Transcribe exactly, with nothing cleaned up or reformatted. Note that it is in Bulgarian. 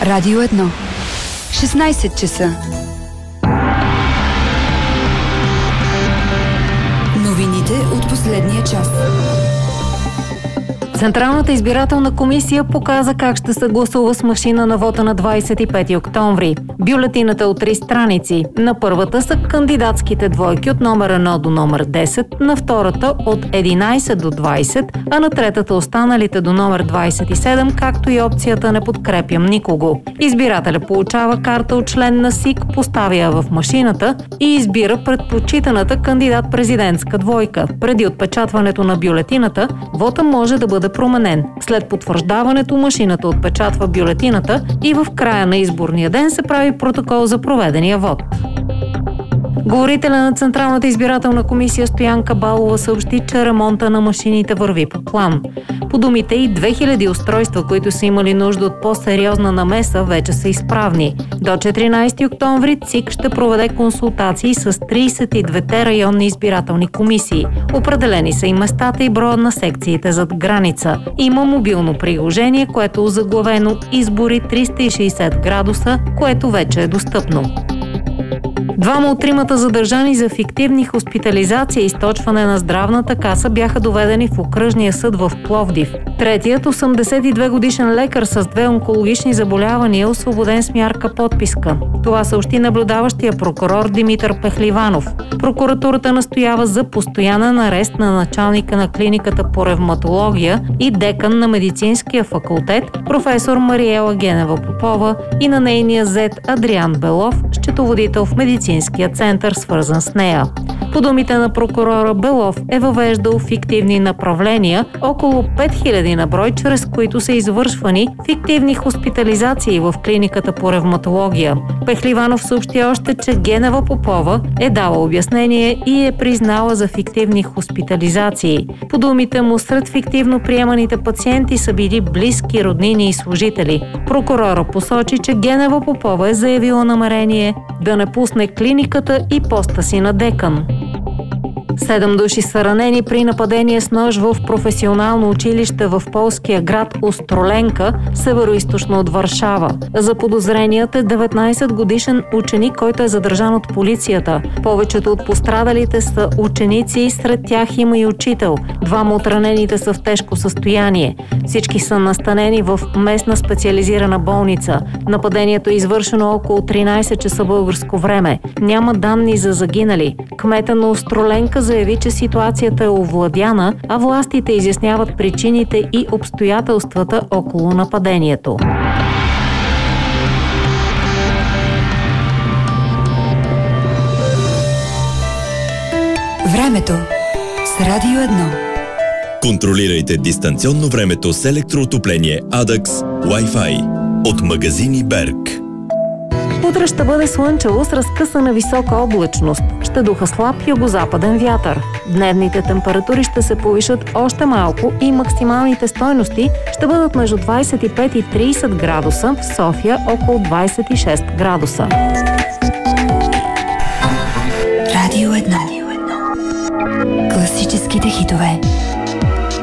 Радио едно. шестнайсет часа. Новините от последния час. Централната избирателна комисия показа как ще се гласува с машина на вота на двайсет и пети октомври. Бюлетината от три страници. На първата са кандидатските двойки от номер едно до номер десет, на втората от единайсет до двайсет, а на третата останалите до номер двайсет и седем, както и опцията "Не подкрепям никого". Избирателя получава карта от член на СИК, поставя я в машината и избира предпочитаната кандидат-президентска двойка. Преди отпечатването на бюлетината, вота може да бъде променен. След потвърждаването машината отпечатва бюлетината и в края на изборния ден се прави протокол за проведения вод. Говорителя на Централната избирателна комисия Стоянка Балова съобщи, че ремонта на машините върви по план. По думите и две хиляди устройства, които са имали нужда от по-сериозна намеса, вече са изправни. До четиринайсети октомври ЦИК ще проведе консултации с трийсет и двете районни избирателни комисии. Определени са и местата и броя на секциите зад граница. Има мобилно приложение, което е озаглавено "Избори триста и шейсет градуса", което вече е достъпно. Двама от тримата задържани за фиктивни хоспитализации и източване на здравната каса бяха доведени в окръжния съд в Пловдив. Третият, осемдесет и две годишен лекар с две онкологични заболявания, е освободен с мярка подписка. Това съобщи наблюдаващия прокурор Димитър Пехливанов. Прокуратурата настоява за постоянен арест на началника на клиниката по ревматология и декан на медицинския факултет професор Мариела Генева Попова и на нейния зет Адриан Белов, счетоводител в медицинския център, свързан с нея. По думите на прокурора, Белов е въвеждал фиктивни направления, около пет хиляди на брой, чрез които са извършвани фиктивни хоспитализации в клиниката по ревматология. Пехливанов съобщи още, че Генева Попова е дала обяснение и е признала за фиктивни хоспитализации. По думите му, сред фиктивно приеманите пациенти са били близки, роднини и служители. Прокурора посочи, че Генева Попова е заявила намерение да не пусне клиниката и поста си на декан. Седем души са ранени при нападение с нож в професионално училище в полския град Остроленка, североизточно от Варшава. За подозреният е деветнайсет годишен ученик, който е задържан от полицията. Повечето от пострадалите са ученици, сред тях има и учител. Двама от ранените са в тежко състояние. Всички са настанени в местна специализирана болница. Нападението е извършено около тринайсет часа българско време. Няма данни за загинали. Кмета на Остроленка заяви, че ситуацията е овладяна, а властите изясняват причините и обстоятелствата около нападението. Времето с Радио едно. Контролирайте дистанционно времето с електроотопление Адакс Wi-Fi от магазини Берг. Утре ще бъде слънчево с разкъсана висока облачност. Ще духа слаб югозападен вятър. Дневните температури ще се повишат още малко и максималните стойности ще бъдат между двайсет и пет и трийсет градуса, в София около двайсет и шест градуса. Радио едно. Класическите хитове.